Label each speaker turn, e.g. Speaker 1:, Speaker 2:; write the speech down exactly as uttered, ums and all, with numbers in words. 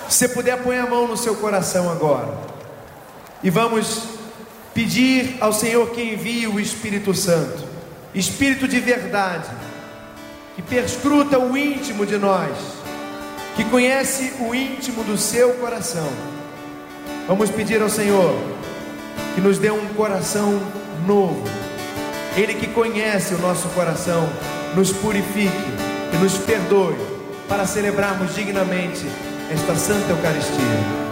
Speaker 1: Se puder, põe a mão no seu coração agora. E vamos pedir ao Senhor que envie o Espírito Santo, Espírito de verdade, que perscruta o íntimo de nós, que conhece o íntimo do seu coração. Vamos pedir ao Senhor que nos dê um coração novo. Ele que conhece o nosso coração, nos purifique e nos perdoe, para celebrarmos dignamente esta Santa Eucaristia.